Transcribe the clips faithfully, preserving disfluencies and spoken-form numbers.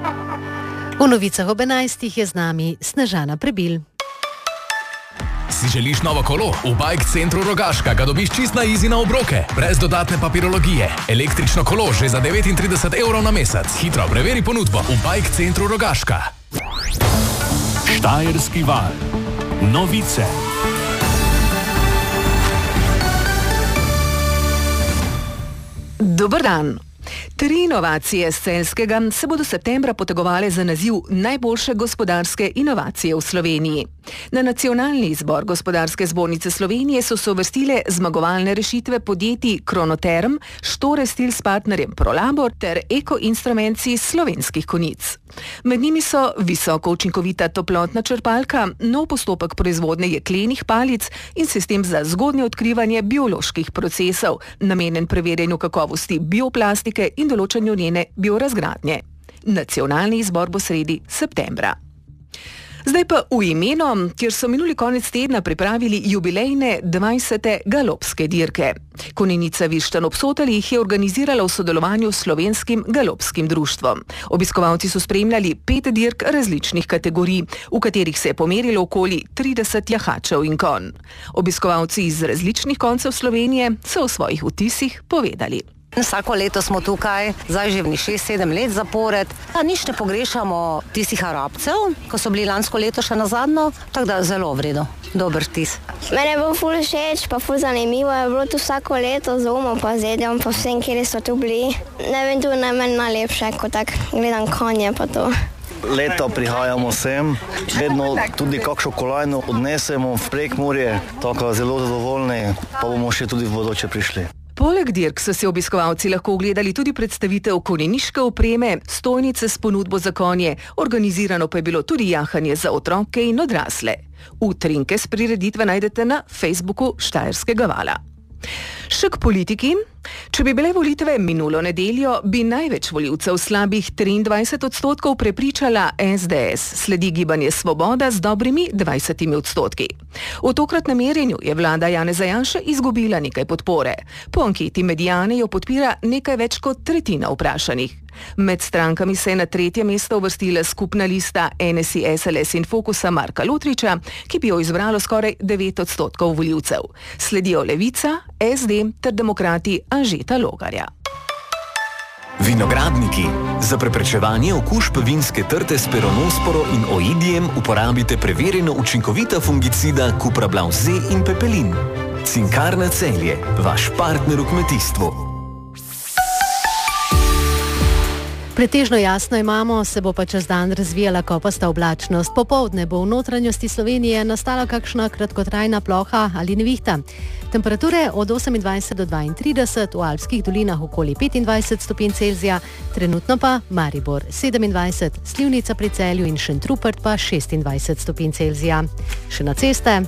V novicah ob enajstih je z nami Snežana Prebil. Si želiš novo kolo? V Bike Centru Rogaška ga dobiš čist na izi na obroke, brez dodatne papirologije. Električno kolo že za devetintrideset evrov na mesec. Hitro preveri ponudbo v Bike Centru Rogaška. Štajerski val. Novice. Dober dan. Tri inovacije z Celjskega se bodo septembra potegovale za naziv najboljše gospodarske inovacije v Sloveniji. Na nacionalni izbor Gospodarske zbornice Slovenije so se uvrstile zmagovalne rešitve podjetij Kronoterm, Štore Stil s partnerjem Prolabor ter Eko Instruments iz Slovenskih Konjic. Med njimi so visoko učinkovita toplotna črpalka, nov postopek proizvodnje jeklenih palic in sistem za zgodnje odkrivanje bioloških procesov, namenjen preverjanju kakovosti bioplastike in določanju njene biorazgradnje. Nacionalni izbor bo sredi septembra. Zdaj pa v imenu, kjer so minuli konec tedna pripravili jubilejne dvajsete galopske dirke. Konjenica Vištan ob Sotali jih je organizirala v sodelovanju s Slovenskim galopskim društvom. Obiskovalci so spremljali pet dirk različnih kategorij, v katerih se je pomerilo okoli trideset jahačev in konj. Obiskovalci iz različnih koncev Slovenije so o svojih vtisih povedali. Vsako leto smo tukaj, zdaj že v šest sedem let zapored. A nič ne pogrešamo tistih arabcev, ko so bili lansko leto še nazadnje, tako da zelo vredo, dober vtis. Mene je bilo ful všeč, pa ful zanimivo je bilo tu vsako leto z umom pa z dedom, pa vsem, kjer so tu bili. Ne vem, tu je meni najlepše, ko tak gledam konje pa to. Leto prihajamo sem, vedno tudi kakšno kolajno odnesemo v Prekmurje, tako zelo zadovoljni, pa bomo še tudi v bodoče prišli. Poleg dirk so si obiskovalci lahko ogledali tudi predstavitev konjeniške opreme, stojnice s ponudbo za konje, organizirano pa je bilo tudi jahanje za otroke in odrasle. Utrinke s prireditve najdete na Facebooku Štajerskega vala. Še k politiki. Če bi bile volitve minulo nedeljo, bi največ volivcev slabih triindvajset odstotkov prepričala es de es, sledi Gibanje Svoboda z dobrimi dvajsetimi odstotki. V tokratnem merjenju je vlada Janeza Janše izgubila nekaj podpore. Po anketi Mediane jo podpira nekaj več kot tretjina vprašanih. Med strankami se je na tretje mesto uvrstila skupna lista en es i, es el es in Fokusa Marka Lotriča, ki bi jo izbralo skoraj devet odstotkov volivcev. Sledijo Levica, es de ter demokrati Anžeta Logarja. Vinogradniki. Za preprečevanje okužb vinske trte s peronosporo in oidijem uporabite preverjeno učinkovita fungicida Cuprablav Z in Pepelin. Cinkarna Celje, vaš partner v kmetijstvu. Pretežno jasno imamo, se bo pa čez dan razvijala kopasta oblačnost. Popoldne bo v notranjosti Slovenije nastala kakšna kratkotrajna ploha ali nevihta. Temperature od osemindvajset do dvaintrideset, v alpskih dolinah okoli petindvajset stopinj Celzija, trenutno pa Maribor sedemindvajset, Slivnica pri Celju in Šentrupert pa šestindvajset stopinj Celzija. Še na ceste.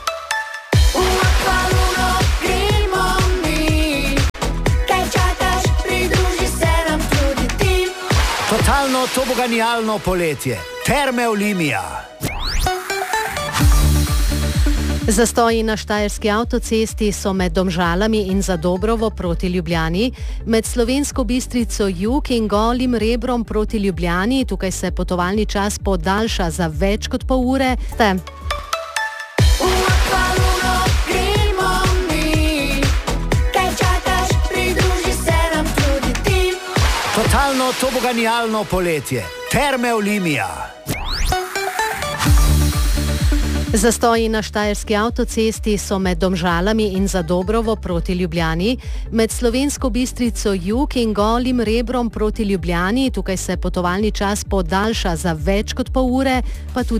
Totalno toboganijalno poletje. Terme Olimia. Zastoji na štajerski avtocesti so med Domžalami in Zadobrovo proti Ljubljani, med Slovensko Bistrico jug in Golim Rebrom proti Ljubljani. Tukaj se potovalni čas podaljša za več kot pol ure. Ste. Totalno toboganijalno poletje. Terme Olimia. Zastoji na štajerski avtocesti so med Domžalami in Zadobrovo proti Ljubljani, med Slovensko Bistrico jug in Golim Rebrom proti Ljubljani. Tukaj se potovalni čas podaljša za več kot pol ure, pa tudi